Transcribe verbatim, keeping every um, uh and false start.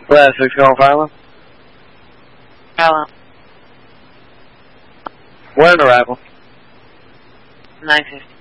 Last six call Philo. Philo. When arrival? nine fifty.